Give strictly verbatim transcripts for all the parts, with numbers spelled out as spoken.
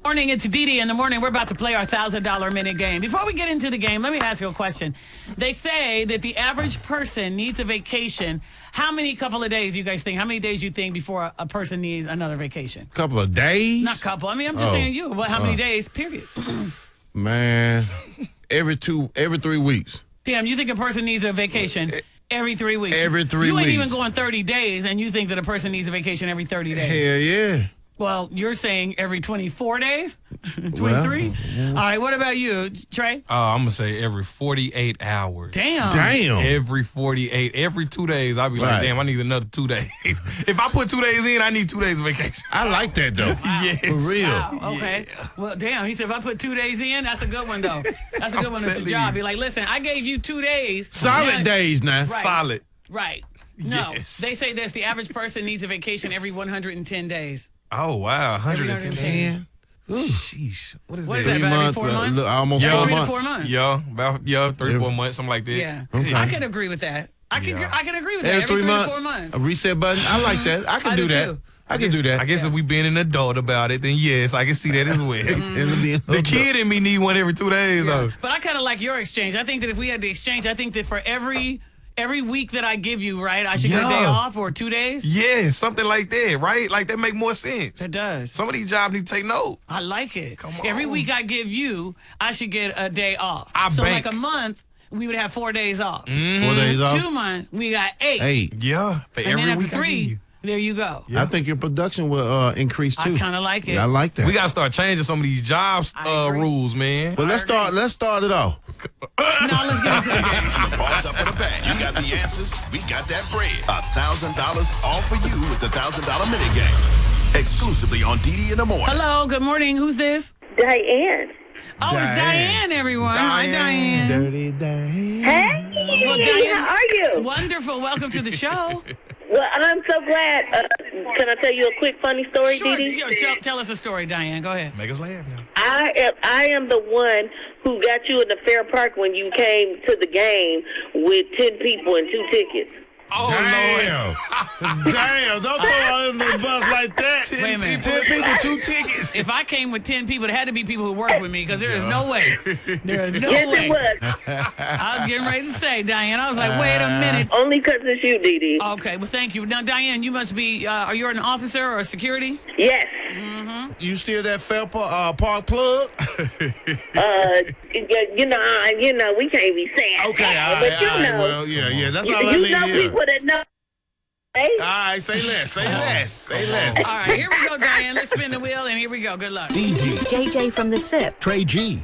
Morning, it's Dee Dee in the morning. We're about to play our one thousand dollar minute game. Before we get into the game, let me ask you a question. They say that the average person needs a vacation. How many couple of days you guys think? How many days you think before a, a person needs another vacation? Couple of days? Not couple. I mean, I'm just oh. saying you. What? How many uh. days, period? Man, every two, every three weeks. Damn, you think a person needs a vacation every three weeks? Every three you weeks. You ain't even going thirty days, and you think that a person needs a vacation every thirty days. Hell yeah. Well, you're saying every twenty-four days? twenty-three? Well, yeah. All right, what about you, Trey? Uh, I'm going to say every forty-eight hours. Damn. Damn. Every forty-eight. Every two days, I'll be right. like, damn, I need another two days. If I put two days in, I need two days of vacation. I like that, though. Wow. Yes. For real. Wow, okay. Yeah. Well, damn, he said if I put two days in, that's a good one, though. That's a good one at the job. Be like, listen, I gave you two days. Solid now, days now. Right. Solid. Right. No, yes. They say this, the average person needs a vacation every one hundred ten days. Oh, wow. one hundred ten. Ooh. Sheesh. What is what that? Is Three that, months, four uh, months? Look, almost yeah. four three months. To four months. Yeah, about yeah, three, four months, something like that. Yeah. Okay. I can agree with that. I can Yeah. I can agree with that. Every, Every three, three months, to four months. a reset button. I like that. I can I do, do that. too. I, I can guess, do that. I guess Yeah. if we being an adult about it, then yes, I can see that as well. Mm. The kid in me need one every two days, Yeah. though. But I kind of like your exchange. I think that if we had the exchange, I think that for every every week that I give you, right, I should get a day Yeah. off or two days. Yeah, something like that, right? Like that make more sense. It does. Some of these jobs need to take note. I like it. Come Every on. week I give you, I should get a day off. I so bank. like a month, we would have four days off. Four days off. Two months, we got eight. Eight. Yeah, for And every then after week I give three, you. there you go. I think your production will uh, increase too. I kind of like it. Yeah, I like that. We gotta start changing some of these jobs I uh, agree. rules, man. but let's start. Let's start it off. Now let's get into the game. Boss up in the bag. You got the answers. We got that bread. A thousand dollars all for you with the thousand dollar minute game. Exclusively on D D in the morning. Hello, good morning. Who's this? Diane. Oh, it's Diane. Diane, everyone. Hi, Diane. Dirty Diane. Hey, Well, Diane- how are you? Wonderful. Welcome to the show. Well, I'm so glad. Uh, can I tell you a quick funny story, Sure. Dee Dee? Yo, Tell, tell us a story, Diane. Go ahead. Make us laugh now. I am, I am the one who got you in the Fair Park when you came to the game with ten people and two tickets. Oh, Damn. Damn. Don't throw her in the bus like that. Wait a minute. Ten people, two tickets. If I came with ten people, it had to be people who work with me because there is no way. There is no Yes, way. it was. I was getting ready to say, Diane. I was like, wait a minute. Only because it's you, Dee Dee. Okay, well, thank you. Now, Diane, you must be, uh, are you an officer or security? Yes. You still that Fair Park, uh, park plug? Uh, you you know, I- you know, we can't be saying Okay. that, All right. but you All right. know, Well, yeah, yeah. That's you, all I you need know to hear. people that know. Hey? All right. Say less. Say less. Say less. All right, here we go, Diane. Let's spin the wheel, and here we go. Good luck. D D, J J from the S I P. Trey G.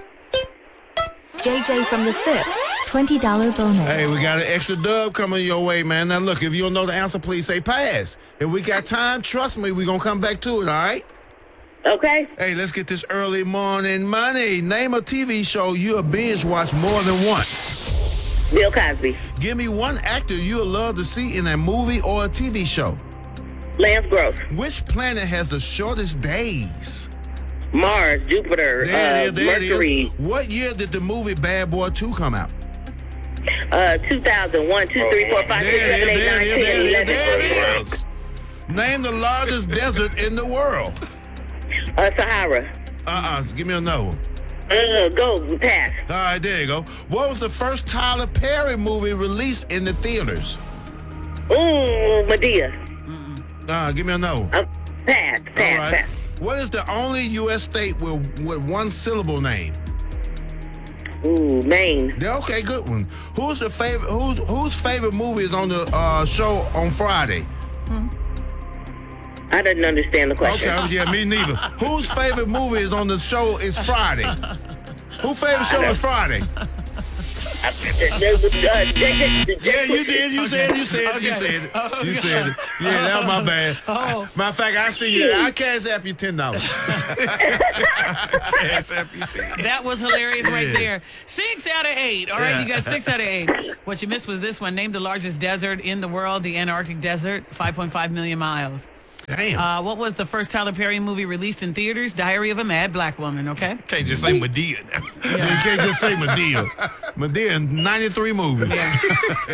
J J from the S I P. twenty dollar bonus. Hey, we got an extra dub coming your way, man. Now, look, if you don't know the answer, please say pass. If we got time, trust me, we're going to come back to it, all right? Okay. Hey, let's get this early morning money. Name a T V show you'll binge watch more than once. Bill Cosby. Give me one actor you'll love to see in a movie or a T V show. Lance Gross. Which planet has the shortest days? Mars. Jupiter. There it uh, is, there it Mercury. is. What year did the movie Bad Boy two come out? Uh, two thousand one, two, three, four, five, six, There it seven, is, eight, there nine, it is, ten, there it is, eleven. there it is. Name the largest desert in the world. Uh, Sahara. Uh-uh, give me another one. Uh, go, pass. All right, there you go. What was the first Tyler Perry movie released in the theaters? Ooh, Medea. Uh, give me another one. Uh, pass, pass, All right. pass. What is the only U S state with, with one syllable name? Ooh, Maine. Yeah, okay, good one. Who's the favorite? Who's whose favorite movie is on the uh, show on Friday? I didn't understand the question. Okay, yeah, me neither. Whose favorite movie is on the show is Friday? Whose favorite show is Friday? Uh, Yeah, you did. You said it. You said it. You said it. You said it. Yeah, that was my bad. Oh. Matter of fact, I see you. I cash app you ten dollars. That was hilarious right Yeah. there. Six out of eight. All right, Yeah. you got six out of eight. What you missed was this one. Name the largest desert in the world, the Antarctic Desert, five point five million miles. Damn. Uh, what was the first Tyler Perry movie released in theaters? Diary of a Mad Black Woman, okay? Can't just say Medea now. You can't just say Medea. Medea, ninety-three movie. Yeah.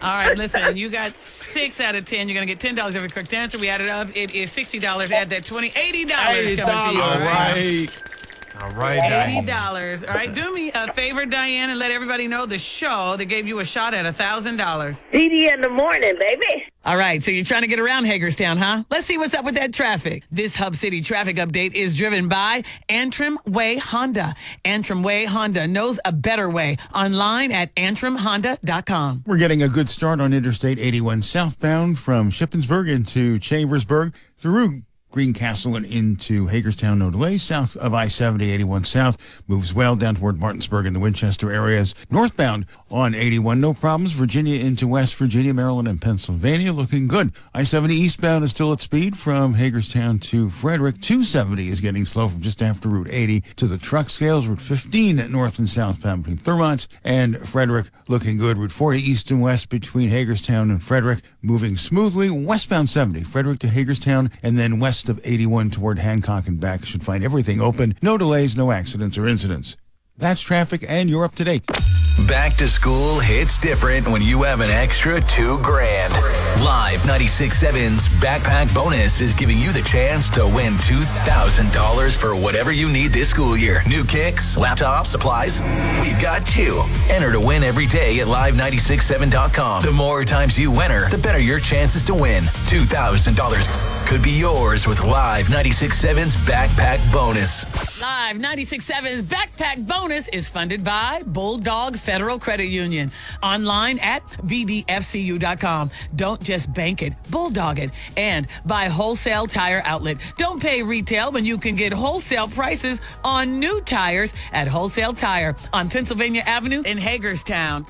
All right, listen, you got six out of ten. You're going to get ten dollars every correct answer. We add it up. It is sixty dollars. Add that twenty, eighty dollars eighty coming to you. dollars. All right. All right, eighty Diane. dollars. All right, do me a favor, Diane, and let everybody know the show that gave you a shot at one thousand dollars. D D in the morning, baby. All right, so you're trying to get around Hagerstown, huh? Let's see what's up with that traffic. This Hub City traffic update is driven by Antrim Way Honda. Antrim Way Honda knows a better way. Online at antrim honda dot com. We're getting a good start on Interstate eighty-one southbound from Shippensburg into Chambersburg through Greencastle and into Hagerstown, no delays. South of I seventy, eighty-one South moves well down toward Martinsburg and the Winchester areas. Northbound on eighty-one, no problems. Virginia into West Virginia, Maryland, and Pennsylvania looking good. I seventy eastbound is still at speed from Hagerstown to Frederick. two seventy is getting slow from just after Route eighty to the truck scales. Route fifteen at north and southbound between Thurmont and Frederick looking good. Route forty east and west between Hagerstown and Frederick moving smoothly. Westbound seventy, Frederick to Hagerstown, and then west of eighty-one toward Hancock and back. Should find everything open. No delays, no accidents or incidents. That's traffic, and you're up to date. Back to school hits different when you have an extra two grand. Live ninety-six point seven's Backpack Bonus is giving you the chance to win two thousand dollars for whatever you need this school year. New kicks, laptops, supplies. We've got you. Enter to win every day at live ninety-six point seven dot com. The more times you enter, the better your chances to win. two thousand dollars could be yours with Live ninety-six point seven's Backpack Bonus. Live ninety-six point seven's Backpack Bonus is funded by Bulldog Federal Credit Union. Online at b d f c u dot com. Don't just bank it, bulldog it. And by Wholesale Tire Outlet. Don't pay retail when you can get wholesale prices on new tires at Wholesale Tire on Pennsylvania Avenue in Hagerstown.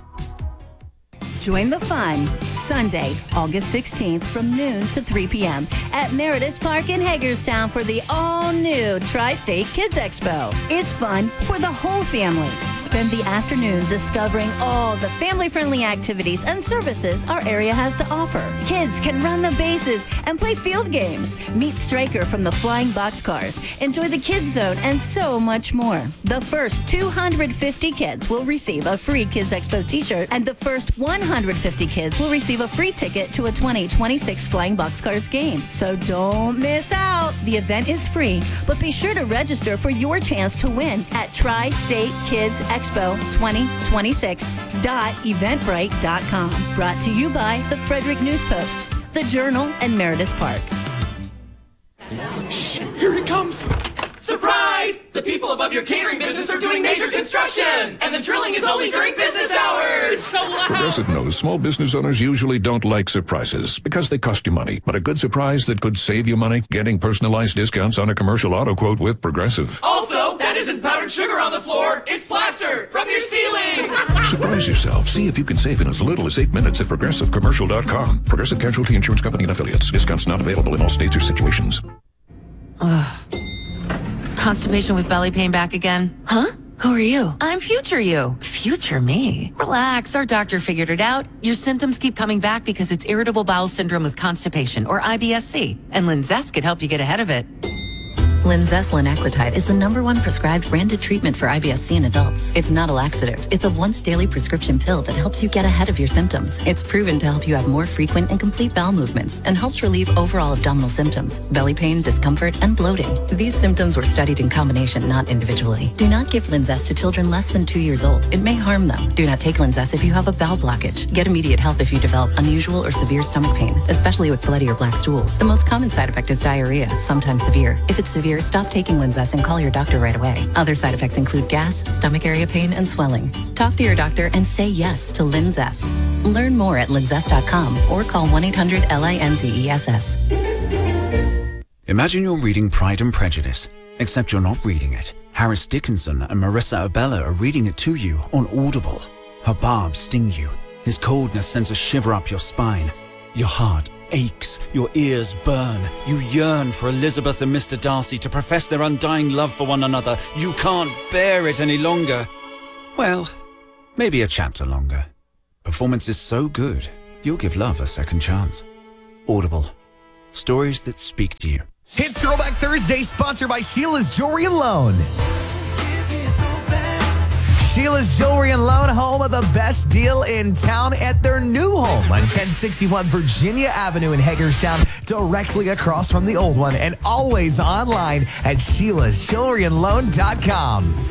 Join the fun Sunday, August sixteenth from noon to three p.m. at Meredith Park in Hagerstown for the all-new Tri-State Kids Expo. It's fun for the whole family. Spend the afternoon discovering all the family-friendly activities and services our area has to offer. Kids can run the bases and play field games. Meet Stryker from the Flying Boxcars. Enjoy the Kids Zone and so much more. The first two hundred fifty kids will receive a free Kids Expo t-shirt, and the first one hundred fifty kids will receive a free ticket to a twenty twenty-six Flying Boxcars game. So don't miss out. The event is free, but be sure to register for your chance to win at tri state kids expo twenty twenty-six dot eventbrite dot com. Brought to you by the Frederick News Post, the Journal, and Meredith Park. Shh, here it comes. Surprise! The people above your catering business are doing major construction, and the drilling is only during business hours. It's so loud. Progressive knows small business owners usually don't like surprises because they cost you money. But a good surprise that could save you money? Getting personalized discounts on a commercial auto quote with Progressive. Also, that isn't powdered sugar on the floor. It's plaster from your ceiling. Surprise yourself. See if you can save in as little as eight minutes at progressive commercial dot com. Progressive Casualty Insurance Company and Affiliates. Discounts not available in all states or situations. Ugh. Constipation with belly pain back again? Huh? Who are you? I'm Future You. Future me? Relax, our doctor figured it out. Your symptoms keep coming back because it's irritable bowel syndrome with constipation, or I B S C, and Linzess could help you get ahead of it. Linzess linaclotide is the number one prescribed branded treatment for I B S C in adults. It's not a laxative. It's a once daily prescription pill that helps you get ahead of your symptoms. It's proven to help you have more frequent and complete bowel movements and helps relieve overall abdominal symptoms, belly pain, discomfort, and bloating. These symptoms were studied in combination, not individually. Do not give Linzess to children less than two years old. It may harm them. Do not take Linzess if you have a bowel blockage. Get immediate help if you develop unusual or severe stomach pain, especially with bloody or black stools. The most common side effect is diarrhea, sometimes severe. If it's severe, stop taking Linzess and call your doctor right away. Other side effects include gas, stomach area pain, and swelling. Talk to your doctor and say yes to Linzess. Learn more at linzess dot com or call one eight hundred L I N Z E S S. Imagine you're reading Pride and Prejudice, except you're not reading it. Harris Dickinson and Marissa Abella are reading it to you on Audible. Her barbs sting you. His coldness sends a shiver up your spine. Your heart aches, your ears burn. You yearn for Elizabeth and Mister Darcy to profess their undying love for one another. You can't bear it any longer. Well, maybe a chapter longer. Performance is so good, you'll give love a second chance. Audible. Stories that speak to you. It's Throwback Thursday, sponsored by Sheila's Jewelry and Loan. Sheila's Jewelry and Loan, home of the best deal in town at their new home on ten sixty-one Virginia Avenue in Hagerstown, directly across from the old one, and always online at Sheila's Jewelry and Loan dot com.